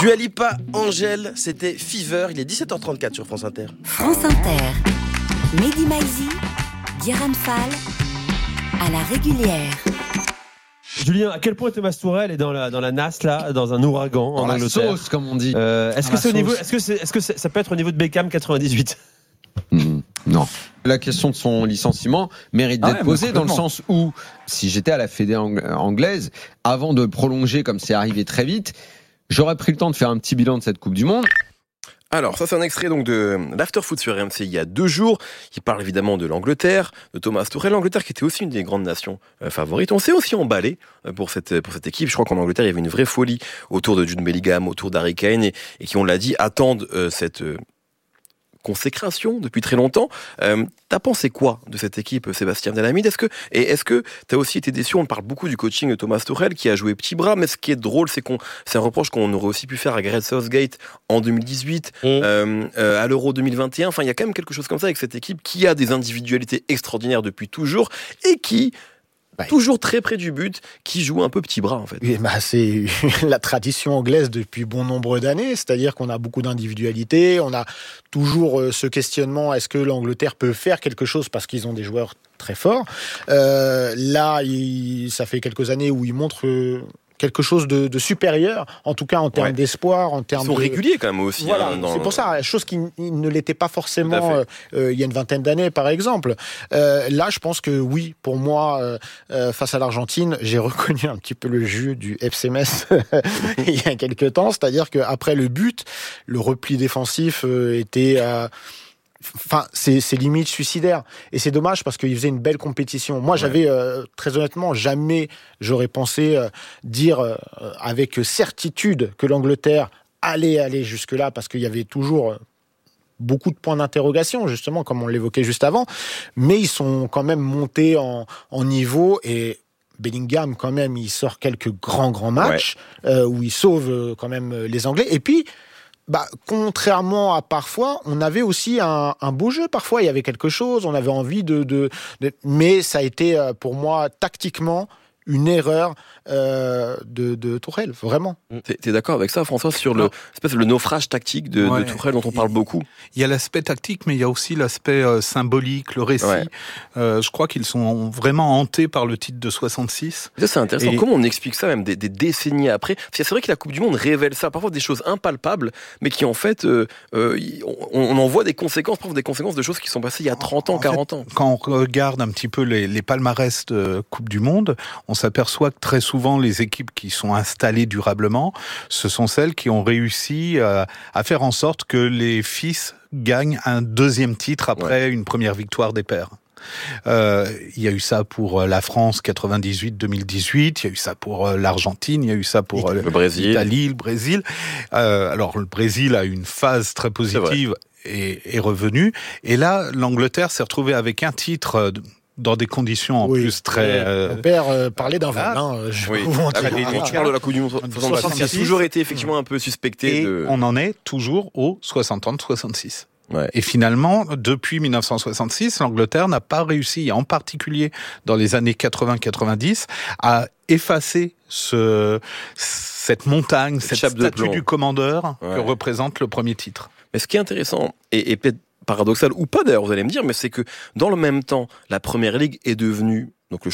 Dua Lipa, Angèle, c'était Fever. Il est 17h34 sur France Inter. France Inter. Mehdi Maizi, Guérin Fall, à la régulière. Julien, à quel point Thomas Tuchel est dans la nasse là, dans un ouragan en Angleterre. La sauce, comme on dit. Est-ce que ça peut être au niveau de Beckham 98? Non. La question de son licenciement mérite d'être posée dans le sens où, si j'étais à la Fédé anglaise, avant de prolonger comme c'est arrivé très vite, j'aurais pris le temps de faire un petit bilan de cette Coupe du Monde. Alors, ça c'est un extrait donc de l'Afterfoot sur RMC il y a 2 jours. Il parle évidemment de l'Angleterre, de Thomas Tuchel. L'Angleterre qui était aussi une des grandes nations favorites. On s'est aussi emballé pour cette équipe. Je crois qu'en Angleterre, il y avait une vraie folie autour de Jude Bellingham, autour d'Harry Kane et qui, on l'a dit, attendent cette consécration depuis très longtemps. T'as pensé quoi de cette équipe, Sébastien Delamide? Est-ce que t'as aussi été déçu? On parle beaucoup du coaching de Thomas Tuchel qui a joué petit bras, mais ce qui est drôle, c'est un reproche qu'on aurait aussi pu faire à Gareth Southgate en 2018, à l'Euro 2021. Enfin, il y a quand même quelque chose comme ça avec cette équipe qui a des individualités extraordinaires depuis toujours et qui toujours très près du but, qui joue un peu petit bras en fait. Oui, c'est la tradition anglaise depuis bon nombre d'années, c'est-à-dire qu'on a beaucoup d'individualités, on a toujours ce questionnement, est-ce que l'Angleterre peut faire quelque chose parce qu'ils ont des joueurs très forts. Là, ça fait quelques années où ils montrent quelque chose de supérieur, en tout cas en termes d'espoir, en termes Ils sont réguliers quand même aussi. Voilà, c'est pour ça, chose qui ne l'était pas forcément il y a une vingtaine d'années, par exemple. Là, je pense que oui, pour moi, face à l'Argentine, j'ai reconnu un petit peu le jeu du FC Metz il y a quelques temps, c'est-à-dire qu'après le but, le repli défensif était... Enfin, c'est limite suicidaire. Et c'est dommage parce qu'il faisait une belle compétition. Moi, j'avais, très honnêtement, jamais j'aurais pensé dire avec certitude que l'Angleterre allait aller jusque-là parce qu'il y avait toujours beaucoup de points d'interrogation, justement, comme on l'évoquait juste avant. Mais ils sont quand même montés en niveau et Bellingham, quand même, il sort quelques grands matchs où il sauve quand même les Anglais. Et puis, contrairement à parfois, on avait aussi un beau jeu. Parfois, il y avait quelque chose, on avait envie mais ça a été, pour moi, tactiquement, une erreur de Tuchel, vraiment. T'es d'accord avec ça, François, sur le naufrage tactique de Tuchel dont on parle beaucoup? Il y a l'aspect tactique, mais il y a aussi l'aspect symbolique, le récit. Je crois qu'ils sont vraiment hantés par le titre de 66. Ça, c'est intéressant. Comment on explique ça, même des décennies après? Parce que c'est vrai que la Coupe du Monde révèle ça, parfois des choses impalpables, mais qui en fait, on en voit des conséquences, parfois des conséquences de choses qui sont passées il y a 30 ans, 40 ans. Quand on regarde un petit peu les palmarès de Coupe du Monde, on s'aperçoit que très souvent, les équipes qui sont installées durablement, ce sont celles qui ont réussi à faire en sorte que les fils gagnent un deuxième titre après une première victoire des pères. Il y a eu ça pour la France 98-2018, il y a eu ça pour l'Argentine, il y a eu ça pour l'Italie, le Brésil. Alors le Brésil a eu une phase très positive et est revenu. Et là, l'Angleterre s'est retrouvée avec un titre dans des conditions en plus très... Mon père parlait d'un vol. Tu parles de la Coupe du Monde 66, qui a toujours été effectivement un peu suspecté. Et on en est toujours au 60-66. Et finalement, depuis 1966, l'Angleterre n'a pas réussi, en particulier dans les années 80-90, à effacer cette montagne, cette statue du commandeur que représente le premier titre. Mais ce qui est intéressant, et peut-être paradoxal ou pas d'ailleurs, vous allez me dire, mais c'est que dans le même temps, la Première Ligue est devenue